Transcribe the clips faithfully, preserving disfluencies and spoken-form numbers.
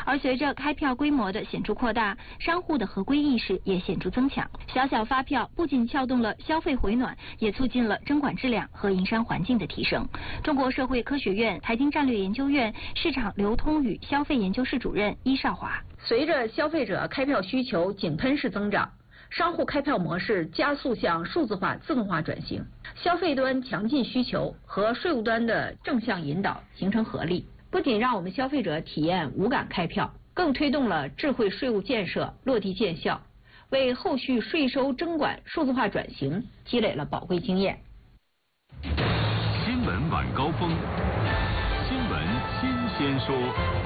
而随着开票规模的显著扩大，商户的合规意识也显著增强。小小发票不仅撬动了消费回暖，也促进了征管质量和营商环境的提升。中国社会科学院财经战略研究院市场流通与消费研究室主任伊少华： 随着消费者开票需求井喷式增长，商户开票模式加速向数字化、自动化转型，消费端强劲需求和税务端的正向引导形成合力，不仅让我们消费者体验无感开票，更推动了智慧税务建设落地见效，为后续税收征管数字化转型积累了宝贵经验。 新闻晚高峰，新闻新鲜说。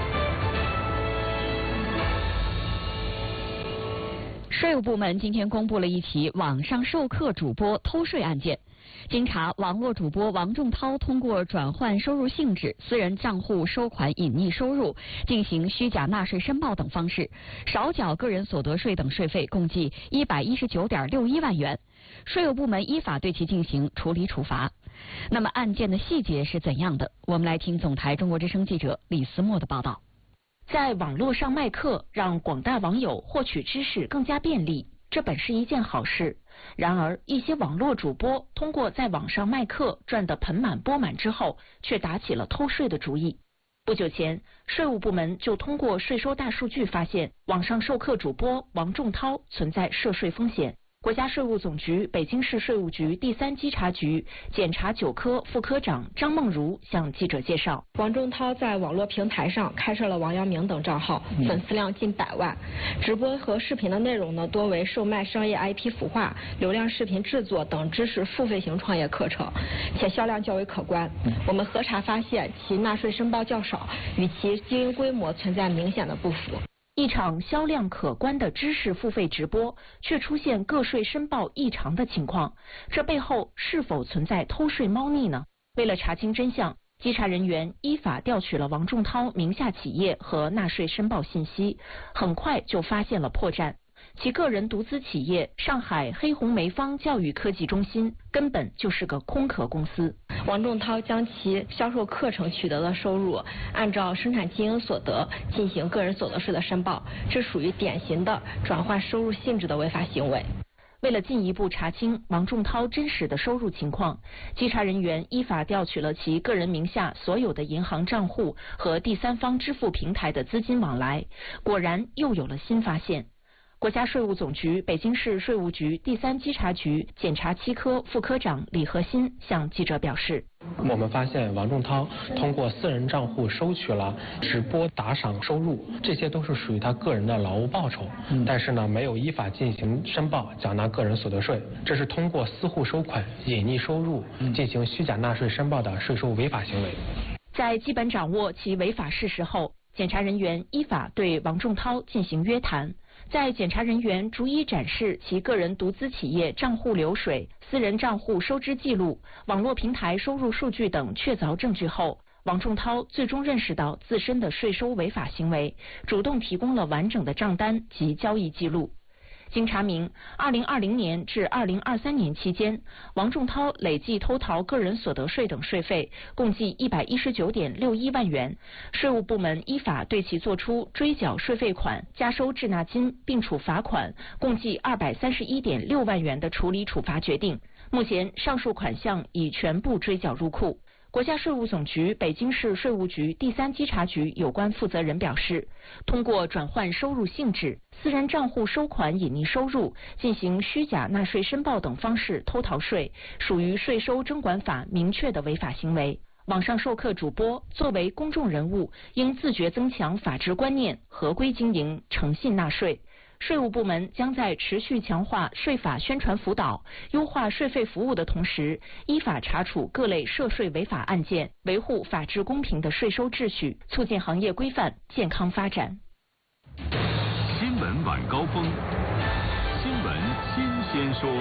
税务部门今天公布了一起网上授课主播偷税案件。经查，网络主播王仲涛通过转换收入性质、私人账户收款隐匿收入、进行虚假纳税申报等方式，少缴个人所得税等税费共计一百一十九点六一万元。税务部门依法对其进行处理处罚。那么案件的细节是怎样的？我们来听总台中国之声记者李思墨的报道。 在网络上卖课，让广大网友获取知识更加便利，这本是一件好事。然而，一些网络主播通过在网上卖课赚得盆满钵满之后，却打起了偷税的主意。不久前，税务部门就通过税收大数据发现，网上授课主播王仲涛存在涉税风险。国家税务总局北京市税务局第三稽查局检察九科副科长张梦如向记者介绍， 王仲涛在网络平台上开设了王阳明等账号，粉丝量近百万，直播和视频的内容呢多为售卖商业 I P 孵化、流量视频制作等知识付费型创业课程，且销量较为可观。我们核查发现其纳税申报较少，与其经营规模存在明显的不符。 一场销量可观的知识付费直播，却出现个税申报异常的情况，这背后是否存在偷税猫腻呢？为了查清真相，稽查人员依法调取了王仲涛名下企业和纳税申报信息，很快就发现了破绽。其个人独资企业上海黑红梅方教育科技中心根本就是个空壳公司。 王仲涛将其销售课程取得的收入按照生产经营所得进行个人所得税的申报，这属于典型的转换收入性质的违法行为。 为了进一步查清王仲涛真实的收入情况，稽查人员依法调取了其个人名下所有的银行账户和第三方支付平台的资金往来，果然又有了新发现。国家税务总局北京市税务局第三稽查局检察七科副科长李和新向记者表示， 我们发现王仲涛通过私人账户收取了直播打赏收入，这些都是属于他个人的劳务报酬，嗯、但是呢没有依法进行申报缴纳个人所得税，这是通过私户收款隐匿收入进行虚假纳税申报的税收违法行为。 在基本掌握其违法事实后，检察人员依法对王仲涛进行约谈。在检察人员逐一展示其个人独资企业账户流水、私人账户收支记录、网络平台收入数据等确凿证据后，王仲涛最终认识到自身的税收违法行为，主动提供了完整的账单及交易记录。经查明，二零二零年至二零二三年期间，王仲涛累计偷逃个人所得税等税费共计一百一十九点六一万元。税务部门依法对其作出追缴税费款、加收滞纳金，并处罚款共计二百三十一点六万元的处理处罚决定。目前，上述款项已全部追缴入库。国家税务总局北京市税务局第三稽查局有关负责人表示，通过转换收入性质、私人账户收款隐匿收入、进行虚假纳税申报等方式偷逃税，属于税收征管法明确的违法行为。网上授课主播作为公众人物，应自觉增强法治观念，合规经营，诚信纳税。税务部门将在持续强化税法宣传辅导、优化税费服务的同时，依法查处各类涉税违法案件，维护法治公平的税收秩序，促进行业规范健康发展。 新闻晚高峰，新闻新鲜说。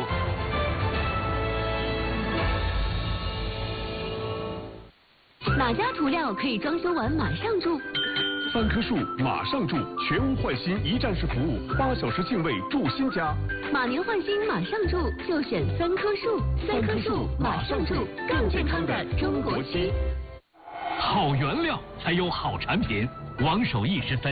哪家涂料可以装修完马上住？ 三棵树马上住，全屋换新一站式服务，八小时净位住新家。 马年换新马上住，就选三棵树。三棵树马上住，更健康的中国区。 好原料才有好产品，王守义十分。